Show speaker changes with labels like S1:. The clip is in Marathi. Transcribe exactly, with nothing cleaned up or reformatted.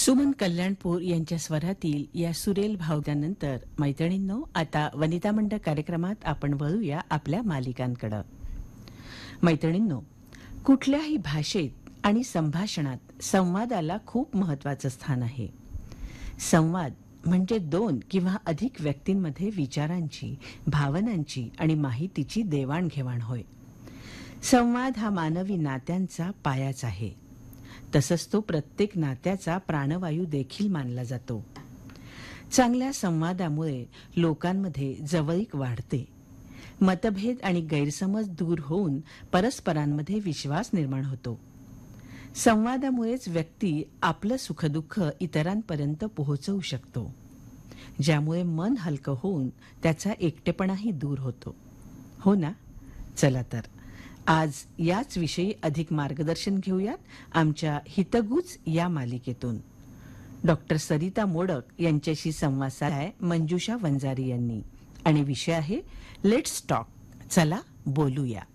S1: सुमन कल्याणपूर यांच्या स्वरातील या सुरेल भावगीतानंतर मैत्रिणींनो, आता वनिता मंडळ कार्यक्रमात आपण वळूया आपल्या मालिकांकडे. मैत्रिणींनो, कुठल्याही भाषेत आणि संभाषणात संवादाला खूप महत्त्वाचं स्थान आहे. संवाद म्हणजे दोन किंवा अधिक व्यक्तींमध्ये विचारांची, भावनांची आणि माहितीची देवाणघेवाण होय. संवाद हा मानवी नात्यांचा पायाच आहे. तसंच तो प्रत्येक नात्याचा प्राणवायू देखील मानला जातो. चांगल्या संवादामुळे लोकांमध्ये जवळीक वाढते. मतभेद आणि गैरसमज दूर होऊन परस्परांमध्ये विश्वास निर्माण होतो. संवादामुळेच व्यक्ती आपलं सुखदुःख इतरांपर्यंत पोहोचवू शकतो, ज्यामुळे मन हलकं होऊन त्याचा एकटेपणाही दूर होतो. हो ना? चला तर आज याच विषयी अधिक मार्गदर्शन घेऊयात आमच्या हितगुज या मालिकेतून. डॉक्टर सरिता मोडक यांच्याशी संवाद साधलाय मंजुषा वंजारी यांनी आणि विषय आहे लेट्स टॉक. चला बोलूया.